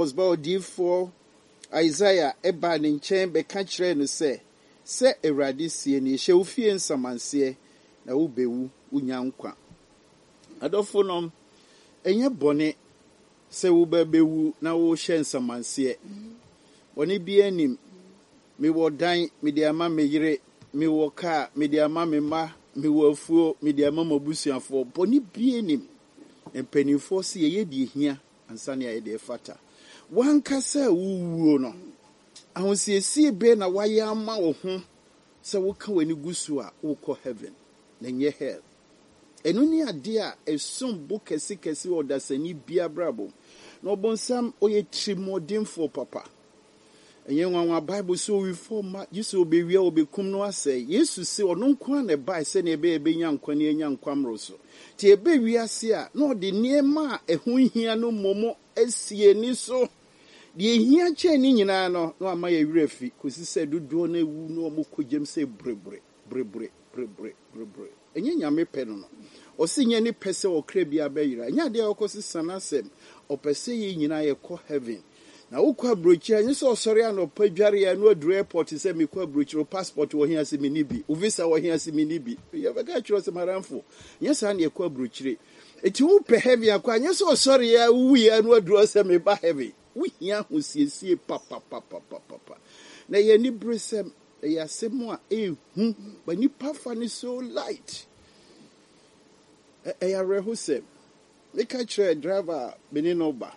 was body for Isaiah eba ne nkyɛn bɛka kyerɛ no sɛ Awurade sie ne hyɛ wo fie nsamanseɛ na wobɛwu wonya nkwa. Adɔfo nom ɛnyɛ bɔne sɛ wobɛbɛwu na wohyɛ nsamanseɛ. Bɔne bi anim mewɔ dan mede ama me yere, mewɔ kaa mede ama me ma, mewɔ afuo mede ama mabusuafoɔ. Bɔne bi anim mpanimfoɔ sɛ yɛyɛ deɛ hia ansa ne ayɛ deɛ fata. Wankasa wuwuo no ahosiesie be na wayɛ ama wo ho sɛ woka w'ani gu so a wokɔ heaven na nyɛ hell. Ɛno ne ade a ɛsom bo kɛse wɔ dasani bia brabo na ɔbɔnsam ɔyɛ trimɔdenfoɔ papa. Ɛnyɛ nwanwa Bible so we forma Yesu obewia obekum no asɛ. Yesu se ɔno nko na ɛbae sɛ ne ɛbɛnya nkwa ne enya nkwa mmoro so. Ti ɛbɛwia se a na ɔde nneɛma a ɛho hia no momo asie ni so. Die hia kyɛ ni nyinaa no na ama yɛ werɛ fi kosi sɛ dodoɔ na ewu no ɔmo kogyem sɛ brebre. Ɛnyɛ nyame pɛ no. Ɔsi nyɛ ne pɛ sɛ ɔkra bia bɛyira. Ɛnyɛ ade a ɔkɔsi sanasɛm. Ɔpɛ sɛ yɛ nyinaa yɛ kɔ heaven. Na wokɔ abrokyire nyɛ sɛ ɔsɔre anɔpa dware ya no aduru airport sɛ mekɔ abrokyire passport wɔ hia sɛ meni bi wo visa wɔ hia sɛ meni bi yɛbɛka kyerɛ sɛ maramfo nyɛ saa ne ɛkɔ abrokyire eti wo pɛ heaven akɔ nyɛ sɛ ɔsɔre ya wu ya no aduru sɛ meba heaven wo hia ho siesie papa na yɛ ni bre sɛ ɛyɛ asɛm a ehu ba nipa fa ne so light ɛyɛ reho sɛ meka kyerɛ driver beni no ba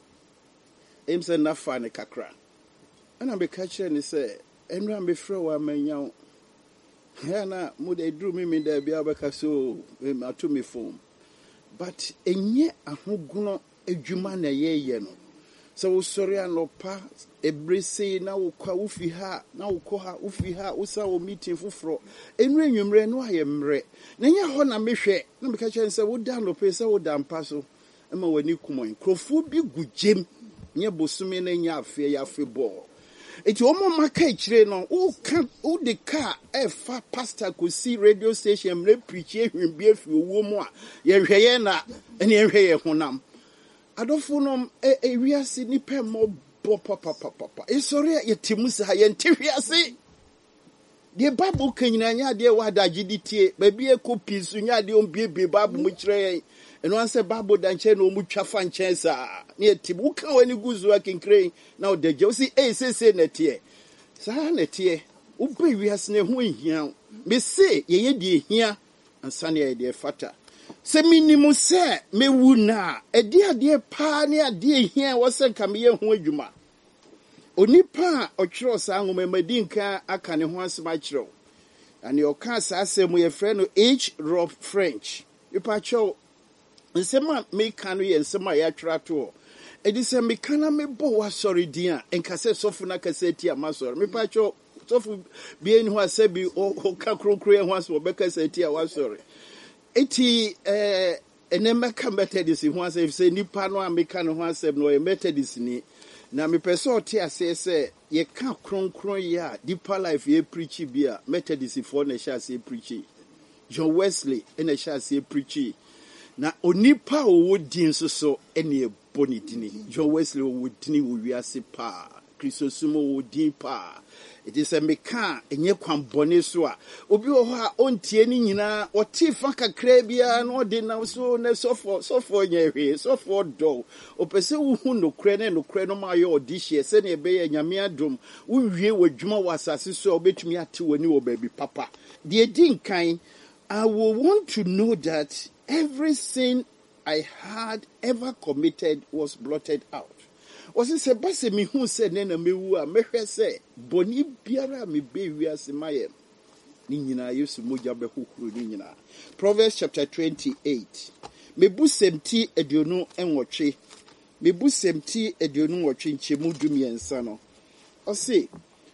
Emse na fa ne kakra. Ana be ka kyerɛ ne sɛ enra me frɛ wa manyaw. Ya na mo de duru me da bia bɛka so ato me phone. But enye ahogono adwuma na yɛyɛ no. Sɛ wo sɔre anɔpa ebrese na wo kwa wo fi ha na wo kɔ ha wo fi ha wo sa wo meeting foforo. Enu enwumre no ayɛ mrɛ. Na nyɛ hɔ na mehwɛ. Na me ka kyerɛ ne sɛ wo da anɔpa sɛ wo da mpa so. Ɛma wani kumɔn. Krofo bi gugjem. Nye bosume na nya afie ya afie ball. Eti omo maka ichire no o de car fa pastor ko si radio station mle preach ehwimbi afi owo mu a ye hweye na ene hweye honam. Adofo no wiase ni pe mo bo papa. Esori ye timu sa ye ntehwiase. De Bible kanyina nya de wa da giditie ba bi ekopi su nya de on biebe Bible mu kire eno anse Bible da nche na o mu twafa nche sa na etibu woka wani guzu akenkre na o dagye o si sese na tie sa na tie wo ba wiase na ho hia me se ye de hia ansa na ye de fata se minimu se mewu na ade pa ne ade hia wo se nka me ye ho adwuma onipa ɔtwerɛ saa ngomamadi nka aka ne ho asɛm akyerɛw ane ɔka saa asɛm ye frɛ no H. Rob French ipa kyerɛw nsɛm a meka no yɛ nsɛm a yɛatwerɛ to ɛdi sɛ meka na mebɔ wasɔre din a ɛnka sɛ sɔfo na kasa ti a masɔre mepa kyerɛw sɔfo bie ni ho asɛ bi ɔka kronkro ho asɛ ɔbɛka sa ti a wasɔre eti ene meka Methodist ho asɛ sɛ nipa no a meka no ho asɛm no ɔyɛ Methodist ni na me pɛsɛ ɔte ase sɛ ye ka kronkron ya deeper life ye preach bi a Methodist for na sha ase preach John Wesley na sha ase preach na onipa wo din so ene boni dini John Wesley wo dini wo wiase pa Kristosumo wo din pa it is a meka enye kwan bone so a obi wo ho a ontie ni nyina ɔte fa kakra bia na ɔde na so na sofo nya hwe sofo do opese wo hu nokre no ma yɛ ɔdi hye sɛ ne be yɛ nyame adom wo wie wadwuma wɔ asase so a obetumi ate wani wɔ baabi papa de din kan I will want to know that every sin I had ever committed was blotted out. Wasi se base mi hu se ne na mewu a mehwe se boni biara me be wiase mayem ni nyina Yesu mogya be hohuru ni nyina. Proverbs chapter 28 mebu semti aduonu enwotwe mebu semti aduonu nwotwe nchemu dumiensa no osi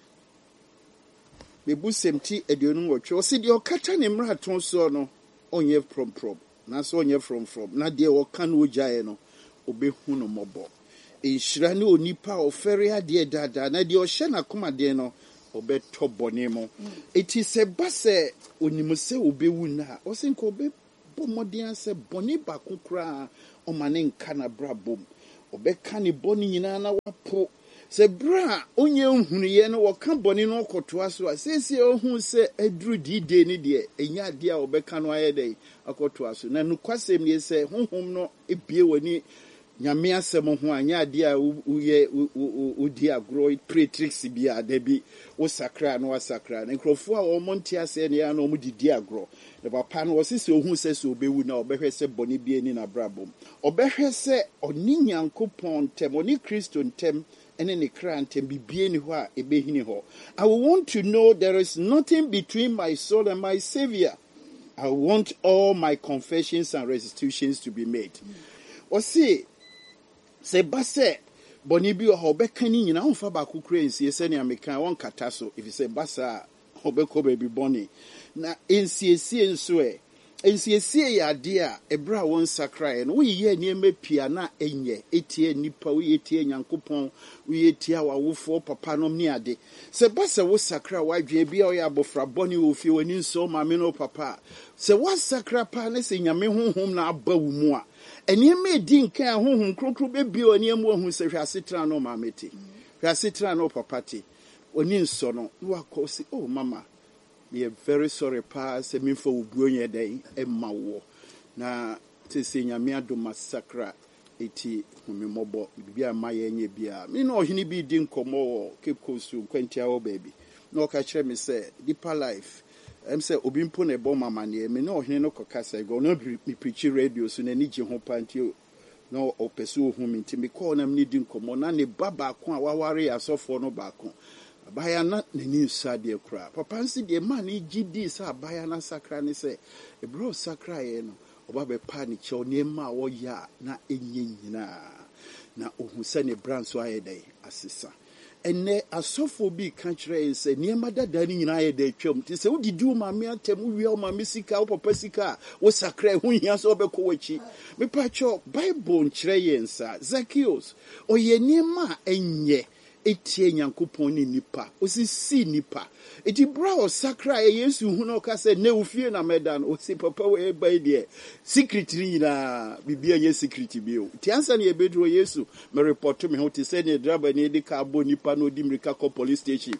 mebu semti aduonu nwotwe osi de okata ne mraton so no onye from na so onye from na de woka no ogyae no obehu no mobo inhyira ne onipa ofere ade dada na de ohye na koma de no obeto bone mo eti se base onimu se obewu na o se nko obe bomodin se bone ba kokura o mane nka na brabom obeka ne boni nyina na wapo se bra onye nhuniye no woka boni no kotoa so a sesi ohun se aduru dide ni de enya de a obeka no ayede akotoa so na nukwasem ne se honhom no ebie wani nyame asem ho anya de a uye udi agro pretrix bia da bi wo sakra no wasakra na nkrofo a wo monte ase ne ya no mu didi agro ne papa no wo sese ohun se se obewu na obehwe se boni bie ni na brabom obehwe se oni nyankopon tem oni Kristo ntem ene ne kra ntem bibie ni ho a ebehini ho. I want to know there is nothing between my soul and my Savior. I want all my confessions and restitutions to be made. Osi se base boni bi o beka ni nyina onfa ba kokura ensie se ne ameka won kata so if say basa obeko baby boni na ensiesie nso ensiesie ya de a ebra won sakrae no we ye niema pia na enye etie nipa we etie nyankopon we etie awofo papa no ne ade se basa wo sakra wadwe bia o ya bofra boni wo fie wani nso ma me no papa se wa sakra pa ne se nyame honhom na aba wo mu a eniema edi nkan honhom krokro bebi oniemu ohun se hwasetra no mameti hwasetra no papa ti oni nso no wa ko si oh mama we are very sorry pa se mi fo obuo nye den emma wo na te se nyame adoma sakra eti humimobo bibia maye nye bia me no ohini bi di nkomo Cape Coast kwantia wo baby no ka kire me se deeper life say obi mpo na ebo mama ne me no ohini no kokasa go no mi preach radio so na ni je ho pantio no opeso ohun mi nti me call na me di nkomo na ne baba ko a waware asofo no ba ko abaya na nani nsade kura papa nsi de man gidi sa abaya na sakra ne se ebro sakra ye no oba be pa ni che onema wo ya na enye nyina na ohun se ne branso ayedai asesa ene asofo bi ka kire nse niema dada ni nyina ayedai twam ti se udidi o ma me atem wi o ma me sika o papa sika wo sakra hu hia so obekọ wachi me pa cho bible nkire ye nsa Zacchaeus oye niema enye etie nyankopon ni nipa osisi nipa eti bra o sakra Yesu hu no ka se ne ufie na medan o si papa we bai de secret ni na bibia ye secret bi o ti ansa ne ebedro Yesu me report me ho ti se ne driver ne de ka bo nipa no di mrika ko police station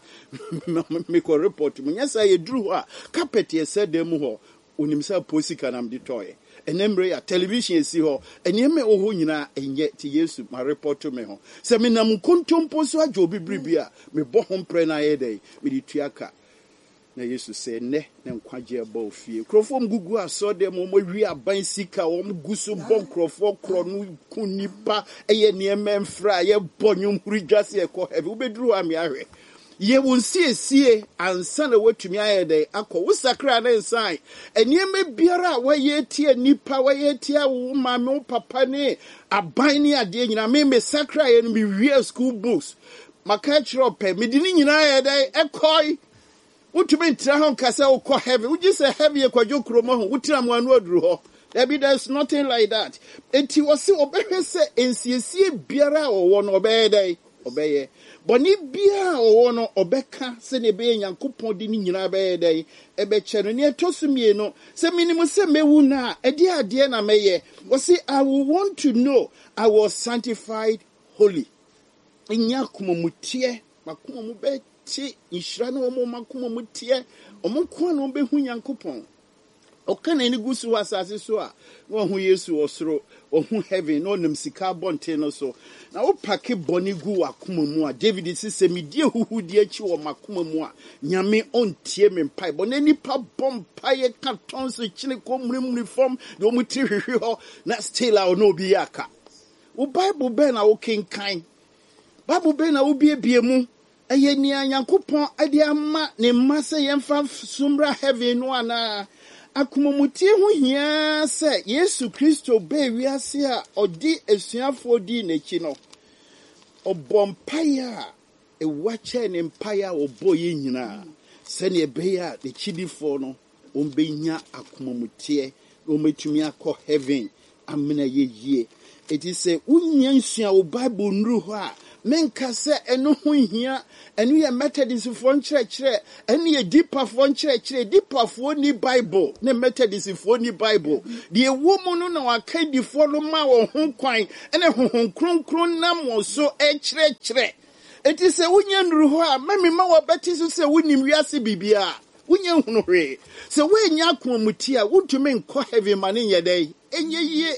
me ko report me nyasa ye dru a carpet ye se dem ho onimsa posika nam di toy enemre ya television esi ho eneme oho nyina enye ti Yesu ma report me ho se me nam kontompo so ajo bibribia me bo ho mpre na ye dai me di tuaka na Yesu se ne nkwaje ba ofie krofom gugu aso dem mo wi aban sika wo gusu bon krofo kro no kunipa eye niema mfra ye bonyum huri dwase e ko heavy ubedru ami ahwe ye wonsiesie ansa na watumi ayede akọ wosakra na nsan enieme biara waye tie nipa waye tie wo mame wo papa ne aban ne ade nyina me sakra ye no bi wie school books maka chiro pe medini nyina ayede ekoi utumi ntira ho kasa ukọ heavy uji se heavy ekwadwo kromo ho utira mo anu aduru ho there's nothing like that enti wose obehwe se ensiesie biara wo no obeyede obeye boni bia owo no obeka se ne be nyankopon di ni nyina be dai ebe chere ne tosumie no se minimum se mewu na ade ade na meye wo say I will want to know I was sanctified holy nyakuma mutie makuma mu be ti nhira na omo makuma mutie omo kwa no be hu nyankopon okana ni gusu asase so a wo hu Yesu osoro ohun heaven no nam sika bonte no so na wo pake boni gu akoma mu a David sise medie huhudi achi wo makoma mu a nyame ontie me mpai bo na nipa bompaye katon so chile ko mrimri form de o mutri hwehwe ho na still a no bi aka wo Bible be na wo kenkan Bible be na wo biebie mu eye ni Nyankopon ade ama ne mase yemfa sumra heaven no ana akumumutie hu hia se Yesu Kristo be wiase a odi esuafo di n'echi no obompaya ewache ne mpaya oboye nyina se ne be ya de chidifo no ombenya akumumutie ometumi akọ heaven amena yeye eti se unya nsua o Bible nru ho a menka se eno ho hia eno ye Methodist fo nkyerɛkyerɛ eno ye deeper fo nkyerɛkyerɛ deeper fo ni Bible ne Methodist fo ni Bible de ewo mu no na waka di fo no ma wo ho kwan ene honhom kronkron nam wo so kyerɛkyerɛ enti sɛ wonya nuru ho a mami ma wo beti so sɛ wonim wiase bibia wonya hunu hwe sɛ woanya akomuti a wontumi nkɔ heaven ma ne nyɛ dai enye yie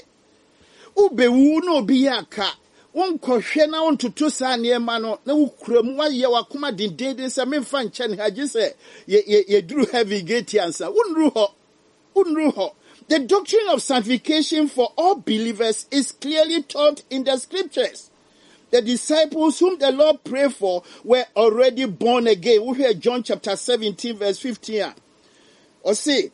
ubewu no obi aka wonkɔhwɛ na wontoto saa nneɛma no na wokura mu wayɛ wakoma dendenden sɛ memfa nkyɛ ne hagye sɛ yɛduru heavy gate ansa wonru hɔ. The doctrine of sanctification for all believers is clearly taught in the scriptures. The disciples whom the Lord prayed for were already born again. We hear John chapter 17 verse 15. Or say,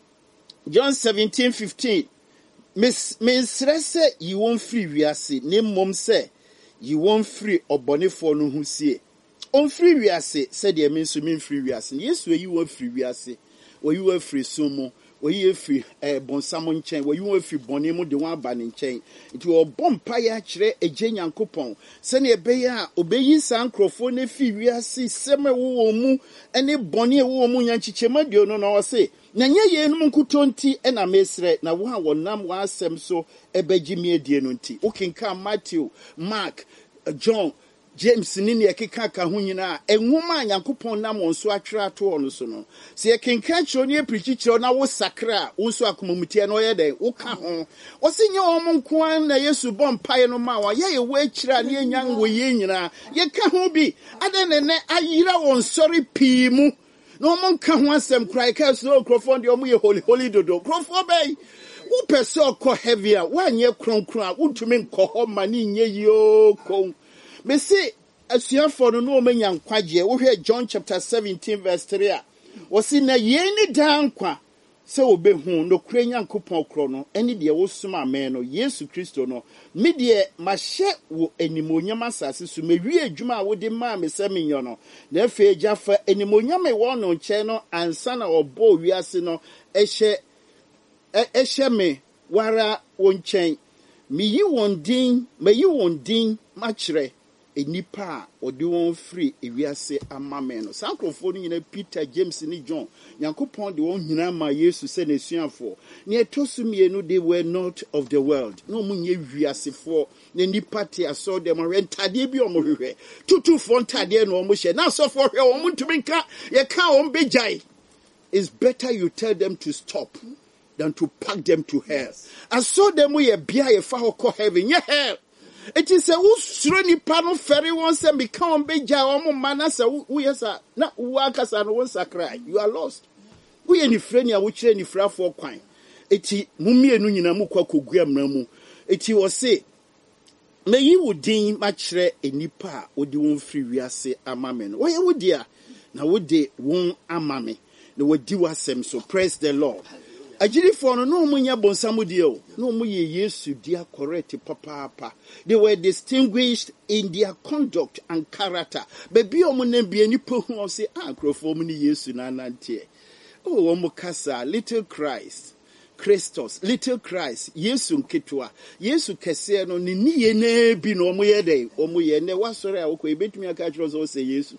John 17:15. Miss Rese, you won't free wiase. Name mom say, you won't free or bonnet for no who see. On free wiase, said the means to mean free wiase. Yes, where you were free wiase, where you were free sumo, where you free bonsamon chain, where you were free bonemo de one banning chain. It will bomb paya chere a janian coupon. Send a beya, obey san crofone free wiase, seme womu, and a bonnie woman yanchichema dio no say. Na nye ye no nkutonti na mesre na wo ha wonam wa asem so ebegimi adie no nti ukinka Matthew, Mark, John, James ni ne ekeka ka ho nyina enwoma Yankopon nam won so atwere ato ono so no se ekenka kiro ne preach kiro na wo sakra wo so akomamutie no ye den wo ka ho wo se nye wo nko an na Yesu bom pae no ma wa ye wo akira ne enyan wo ye nyina ye ka ho bi ade ne ayira won sorry pii mu no man can want some cry cast no crofond your holy dodo. Crofo bay. Who perso co heavier, 1 year cron, would to mean co money ye yo con. Me say, as you have for no man young quadia, we hear John chapter 17 verse 3. Was in a yeni down qua. So be who no cranian coupon chrono, any dear was summa man or Yesu Christo no. Media ma share wo enimonya masase so me wie adwuma wo de ma me seminyo no na fe jafa enimonya me won no che no ansa na obo wiase no ehye me wara wonchen me yi won din ma kire enipa odi won free ewiase amame no sankrofo no nyina Peter, James ni John Yankopon de won nyina ma Yesu se na suafo ne etosu mienu they were not of the world no munye wiasefo ne nipa te aso dem rentade bi omohwehwe tutu fo ntade no omohye na so fo hwe omuntumi nka ye ka ombejai. It's better you tell them to stop than to pack them to hell. I saw them we bia ye fa hokọ heaven ye hell. It is a usro ni pano ferry once and become beja omo manasa uyesa na uwakasa no sakra. You are lost. We any friend ya which any fra for kwan. Eti mumienu nyina mu kwa kogua mramu. Eti wo say me yi wudin ma kire enipa odi won free wiase amame no. Wo ye wodia na wode won amame. Na wodi wasem so praise the Lord. Ajiri for no munya bonsamudio no muye Yesu dia correct papa. They were distinguished in their conduct and character. Baby omunem bi anipo hu say ankrofo mu ni Yesu na nante. Oh omukasa little Christos little Christ Yesu nketwa Yesu kese no ni niye na bi no omuye den omuye ne wasore a wokọ ebetumi aka kiro so say Yesu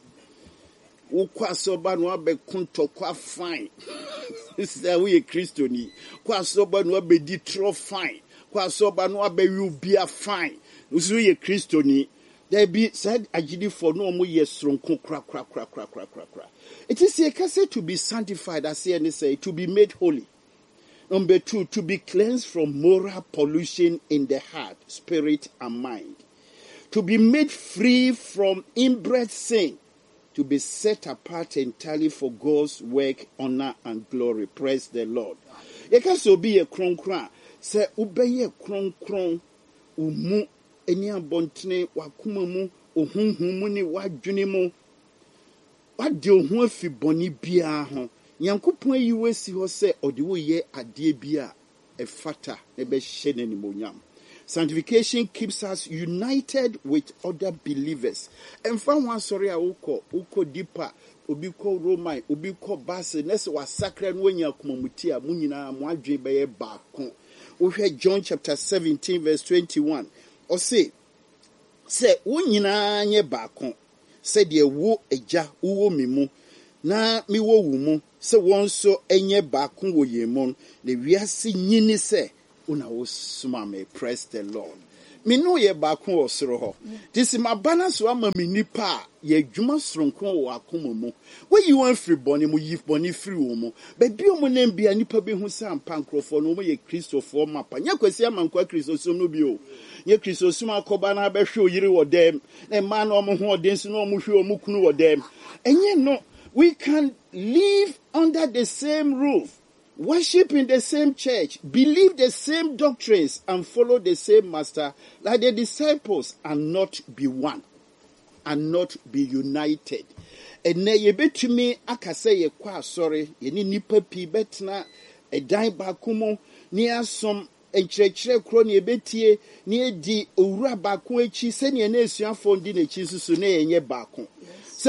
ukwasoba no abekunto kwa fine. This is we a Christian. Kwasoba no abedi tro fine. Kwasoba no abeyu bia fine. We a Christian. There be said agidi for no mo yesronko kra. It is a case to be sanctified, as he say, to be made holy. Number 2, to be cleansed from moral pollution in the heart, spirit, and mind. To be made free from inbred sin. To be set apart entirely for God's work, honor, and glory. Praise the Lord. You can so be a kron. Say, ubeye kron. Umu, eni abontene, wakumamu, uhunhumu ni wajunimu. Wadi ohun fi boni biya hon. Yankopon yiwe si ho se, odiwo ye adie biya, efata, nebe shene ni monyam. Sanctification keeps us united with other believers. And from one sorry, uko deeper, ubiko Romai, ubiko Basi, nese wa sacred when ya kumamutia, munina, mwadre baye bakon. We heard John chapter 17, verse 21. Or say, Se wo nyinaa nye baako. Se de wo agya wo mi mu na mi wo wu mu. Se won so enye baako wo ye mu na wiase nyini se una wo suma me. Praise the Lord. Me no ye baako osoro ho. Disi mabana so ama me nipa ye dwuma soronko wo akoma mu. We yi wan free boni mu yi boni free wo mu. Ba bi o mu na bia nipa be hu sa ampa nkrofo no mo ye Kristofo mapa. Nya kwasi amankwa Kristosum no bi o. Ye Kristosum akoba na be hwe oyire wo dem. Na ma na omo ho odensi na omo hwe omo kunu wo dem. Enye no, we can live under the same roof. Worship in the same church, believe the same doctrines, and follow the same master, like the disciples, and not be one, and not be united. And ye bet me, akase ye kwa sorry, ye ni nipa pi betna, a dime bakumo, near some enchre crony ye betie, near di ura bakuechi, send ye nation for dinner Jesus ne ye bakum. So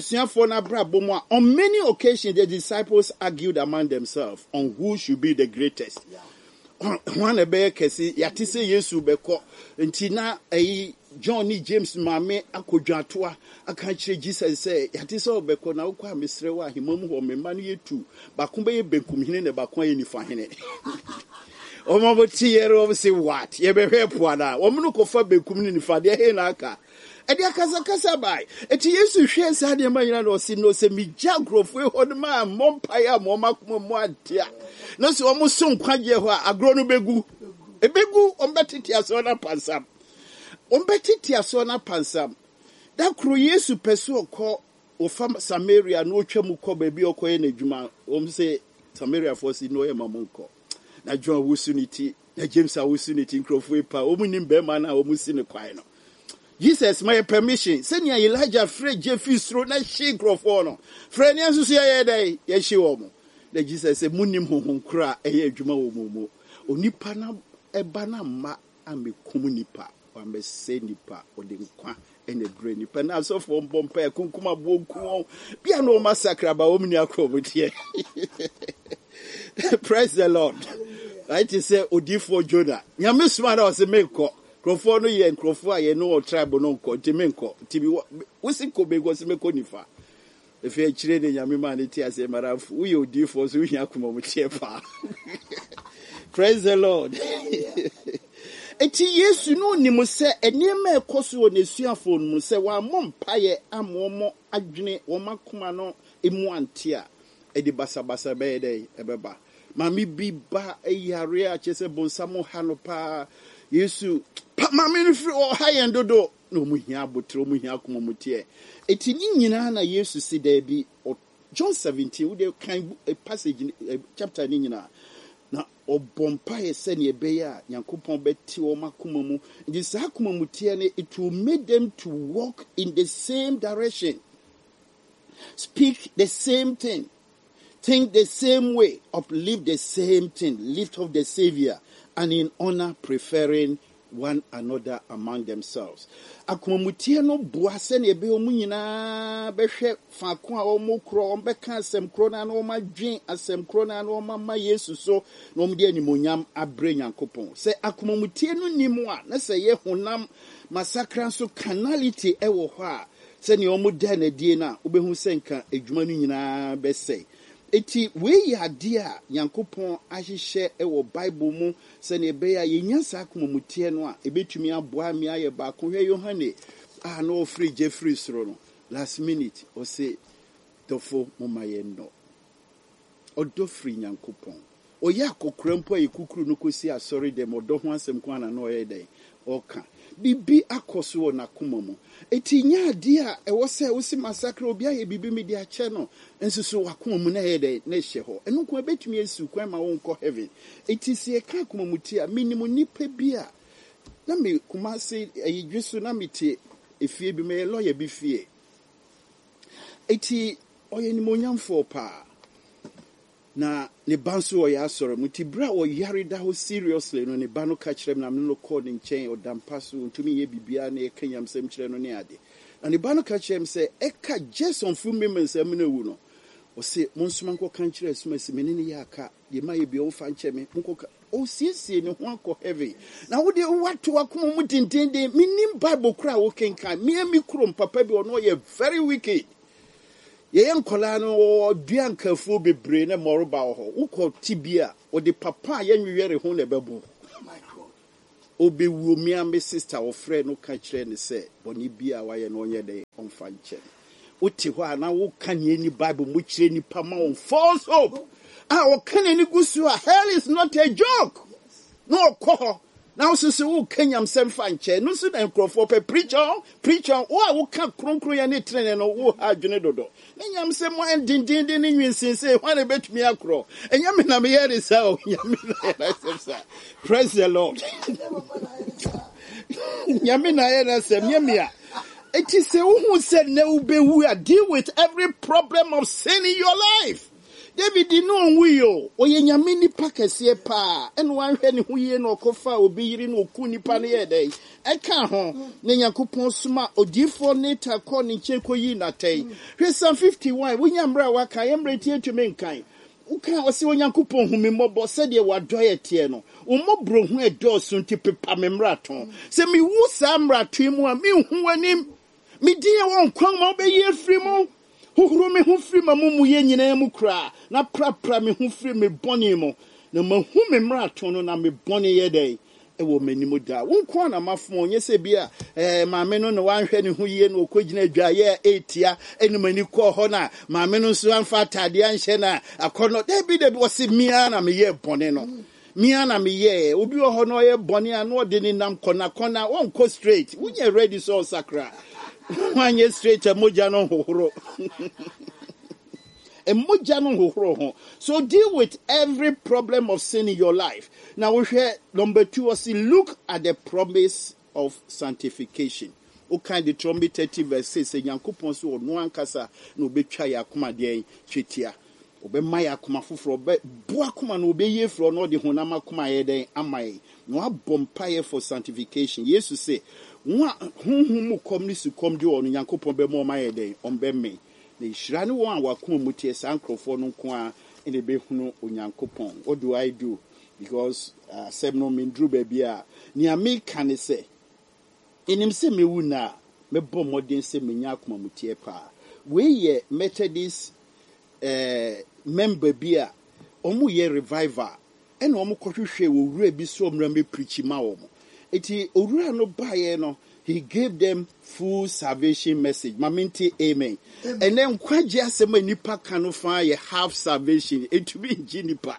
on many occasions, the disciples argued among themselves on who should be the greatest. One a bear kesi yatise Yesu beko ntina Johnny James mame akojatwa akanchire Jesus say yatise obeko na ukwa misrewa himamu ho memanu yetu bakumba ye benkum hine ne bakwa ye nifa hine. Omo tiere o say what ye be hwepo na omo kofa benkum ni nifa de he na aka. Edi akasa bai. Eti Yesu hwe sa de ma nyina no si no se mi jagrofo e hod ma mompaya mo makoma mo adia. No se omo so nkwaje ho agro no begu. Ebegu ombetiti aso na pansam. Ombetiti aso na pansam. Da kro Yesu peso okọ ofam Samaria no otwa mu kọ ba bi okọ na dwuma. Om se Samaria for si no e mamonko. Na John wusuniti, na James wusuniti nkrofo e pa. Omu nimbe ma na omu si ne kwai no. Jesus my permission. Send ya Elijah Fred Jeffrey Stro na she microphone. Fred yan susu ya day ye she omo. The Jesus say munim honhom kra eye adwuma wo momo. Onipa na eba na ma ame komunipa. Wa me se nipa ode nkwa ene dre nipa na so for bompa e kunkuma bonku. Bia no massacre ba wo mni akrobotie. Praise the Lord. Right to say odifo Jonah. Nyame suma na o se meko. Krofo no ye nkrofo a ye no tribe no nko timenko tibi wosi ko be go se meko nifa efi a kire de nyame ma ne ti ase marafu wo ye odifo so hia akoma mu tie pa. Praise the Lord. Eti Yesu no ni mo se enema ekoso wo nesuafo no se wa mompaye amomo adwene wo makoma no emu ante a edi basabasa be dey ebeba mami bi ba eyare a chese bonsamo hanopa Yesu mami no firi o hayen dodo no mu hia abotro mu hia akoma mu tie eti nyina na Yesu si da bi John 17 we dey kan passage chapter ni nyina na obompa ese ne ebe ya Yankopon beti o makoma mu ndi sa akoma mu tie ne it will make them to walk in the same direction, speak the same thing, think the same way, uplift the same thing, lift up the Savior, and in honor preferring one another among themselves. Akomutie no boase na ebe omu nyina behwe faako a omu kro ombeka asem kro na no madwen asem kro na no mama Yesu so na omde animonyam abre Nyankopon. Se akomutie no nimu a na se ye honam masakra so carnality ewo ho a se ne omu da na die na obehu senka adwuma no nyina bese. Eti we ya dia Nyankopon ahihye ewo Bible mu se ne be ya yenya sa akomutie no a ebetumi aboa me aye ba ko hwe Yohane no free Jeffrey sro no last minute o say tofo momaye no odo free Nyankopon o ya kokrampo ayekukuru no kosi asori dem odo ho asem ko ana no ye den oka bibi akoso na koma mu eti nya dia e wo se wo si massacre obi aye bibi me dia che no ensusu wakoma mu na ye den na hye ho eno ko betumi esu kwan ma won ko heaven eti sie ka koma mu ti a minimum nipa bi a na me kuma se ayidwesu na mete efie bi me lawyer bi fie eti oye ni monyamfo pa na ne banso o ya soro muti bra o yare da ho seriously no ne bano ka kire na no call ne nchen o dampaso ntumi ye bibia na e kanyam sem kire no ne ade na ne bano ka kire se e ka Jason fu memens am na wu no o se monsuma nko kanchire asuma si menene ya aka de ma ye bi o fa nche me nko o siesie ne ho akọ heavy na wo de wato akoma mu dindindin minim bible kura wo kenkan mi krom papa bi ono ye very wicked ye nkola no dua nkafuo bebre na moroba ho ukọ tibia o de papa ye nwere ho na bebo obewu mi ambe sister o frɛ no ka kyerɛ ne sɛ bɔne bia wayɛ no ɔnyɛ de ɔmfa nkyɛ wote hɔ na wo ka ne ni bible mu kyerɛ ni pa ma on false hope o ka ne ni gusu hell is not a joke no ɔkɔ na wo sese wo kanyam sɛm fa nkyɛ no so na nkrɔfo pɛ preacher wo ka kronkro ya ne trene no wo ha adwene dodo ne nyam sɛm mo endindin ne nwinsinse hwan betumi akorɔ enyam na me yɛ resa o nyam na sɛm praise the Lord nyam na yɛ na sɛm nyamia it is a who said ne ubewu deal with every problem of sin in your life. David di no nwiyo oye nyame nipa kese pa ene wanhwe ne huye no kofa obi yiri no oku nipa ne yedai eka ho ne Nyankopon soma odifo ne takọ ne ncheko yi natai hwe Psalm 51 wonya mra waka yemre tie to menkan uka wose Nyankopon humi mmobọ sede wadoye tie no ummobro hu edoso nti pepa memra ton se mi wu sa mra to mu a mi hu anim mi die won kwan ma obeyi afri mu Huru me hu firi mamu ye nyina mu kra na prapra me hu firi me bɔne mu na mahu me mrato no na me bɔne ye dai e wo manimu da wonko na mafo onye se bia maame no na wanhwɛ ne hu ye no okogina adwa ye etia enu mani kɔ hɔ na maame no so amfa atade anhyɛ na akɔnɔ da bi wo se mia na me ye bɔne no mia na me ye obi wɔ hɔ no ye bɔne a no de ni nam kɔna wonko straight wonye ready so sakra Wanye straight a moja no hohoro. A moja no hohoro. So deal with every problem of sin in your life. Now we share number 2 was look at the promise of sanctification. O kind of Deuteronomy 30 verse 6 say Nyankopon so no ankasa no betwa ya akoma de twetia. Obe maya akoma foforo be bo akoma no obe ye fro no de honam akoma ye den amai. No abompaye for sanctification. Jesus say mu kom ni su kom di onu Nyankopon be mo ma ye den on be me na hira ne won a wakon mu tie sankrofo no nko a ene be hunu Onyankopon. What do I do? Because sem no mindru ba bia ni ameka ne se enim se mewu na me bɔ modern se menya akoma mu tie pa we ye Methodist member bia omu ye revival ena omu kɔhwehwɛ wo wura bi so omra me preach ma wo eti owura no baye no he gave them full salvation message maminti amen and then kwaje asema nipa kanu fa ye half salvation etumi jinipa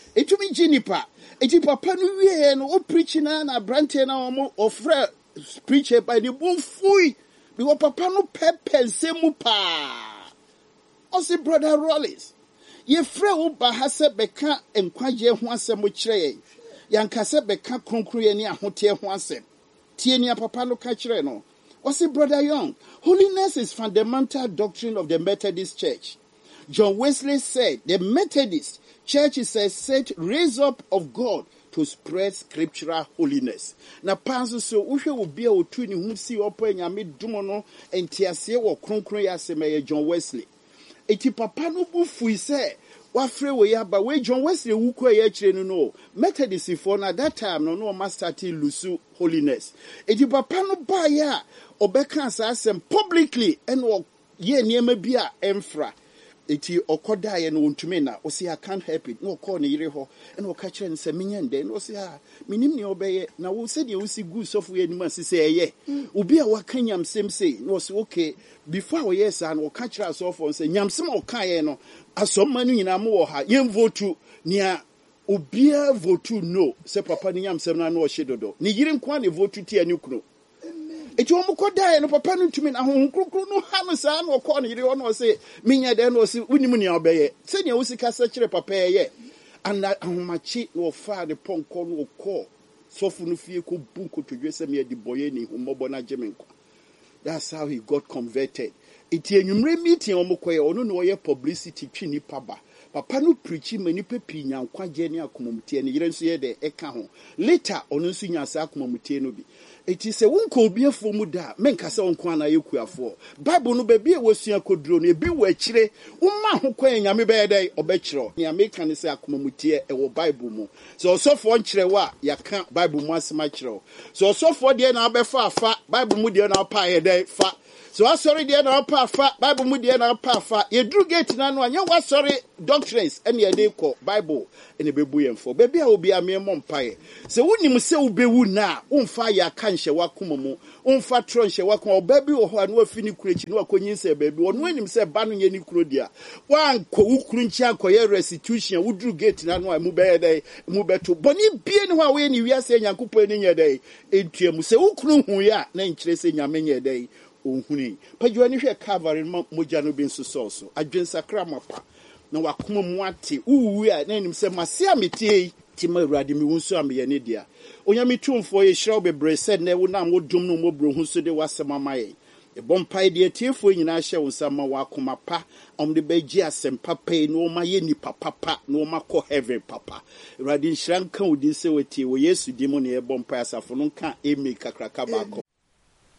eti papa no wie no o preach na brante na omo ofre preacher by the boom fui because papa no pepe nsemu pa o si brother Rollins ye frɛ wo ba ha sɛ bɛka nkwaje ho asɛm kyerɛ yankase bɛka kronkro ye ni ahote ho asɛm tie ni papa no ka kyerɛ no o si brother Young holiness is fundamental doctrine of the Methodist Church. John Wesley said the Methodist Church is a set raised up of God to spread scriptural holiness. Na panso so uhwe obi a otu ni hu si opo nyame dum no entiase wo kronkron ya asɛm John Wesley. Eti papa no bu fui se wafre we ya ba we John Wesley wuko ya kire no Methodist for na that time no ma start lusu holiness. Eti papa no ba ya obeka asɛm publicly and ye niema bi a emfra. Eti okoda ye no ntumi na o say I can't help it no call ne yire ho and o ka kire nse menyende no say minim ne obeye na wo say de wo si gu sofu ye nimu asise eye obi a wakanyam sem say no say okay before we yes and o ka kire asofo say nyamsem o ka ye no asomma no nyina mo wo ha yem votu nia obi a votu no say papa ni nyamsem na no o hyedodo ne yire nkwa ne votu ti ani kunu eti omo kodae no papa no ntumi na ho krokro no ha no saa no ko no yire ono se minya de no se unimu ne obeye se ne wosika sa kire papa ye ana ahomachi no fa de ponko no ko sofu no fie ko bunko todwe se me di boye ni humobo na jemenko. That's how he got converted. Eti enwumre meeting omo koye ono no ye publicity twi ni paba papa no preachi mani pepi nyankwa je ne akomamutie ne yere nso ye de eka ho later ono nso nya sa akomamutie no bi eti se wonko obiefo mu da menka se wonko ana yekuafo bible no ba bi e wosua koduro no ebi wo akire umma ho kwan nyame be ye obekiro ne america ne se akomamutie e wo bible mu so osofo nkire wa yaka bible mu asema kiro so osofo de na abefa afa bible mu de na pa ye de fa so sorry there na pa Bible mu there na pa ye dru gate na no anya wa sorry doctrines and ye dey call Bible and bebu yemfo baby a obi ame mo mpae se wonim se ubewu na umfa ya kanhye wakoma mu umfa tronhye wakoma baby wo ho anu afini kurechi no akonyin se baby wonu anim se ba no ye ni kuro dia wanko ukuru nchi akoye restitution wo dru gate na no amu be dey mu beto boni bie ni ho a we ni wiase nyankopɔ ni nye dey entuamu se ukuru hu ya na nkire se nyame nye dey ohuni pajuani hwe Calvary moja no bi nso so adwensakra mapa na wakoma mu ate uwu a na nim se mase ametie ti ma awurade mi wunso ameye ne dia onyame tumfo ye hiraw bebre said na wo nam wo dum no mobro hu so de wasema maye e bompai de tiefo nyina hye wo nsama wakoma pa omde beji asempa pe no ma ye ni papa no ma ko heaven papa awurade nhyiranka odi se wetie wo Yesu di mo ne e bompai asafo no nka emi kakraka ba ko